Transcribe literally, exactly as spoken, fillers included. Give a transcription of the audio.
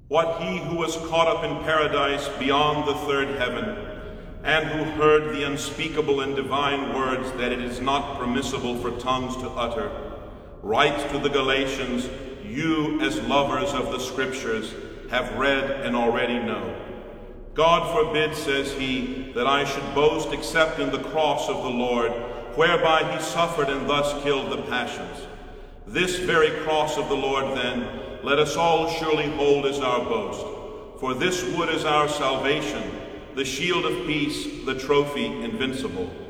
What he who was caught up in paradise beyond the third heaven, and who heard the unspeakable and divine words that it is not permissible for tongues to utter, writes to the Galatians, you as lovers of the Scriptures have read and already know. God forbid, says he, that I should boast except in the cross of the Lord, whereby he suffered and thus killed the passions. This very cross of the Lord, then, let us all surely hold as our boast. For this wood is our salvation, the shield of peace, the trophy invincible.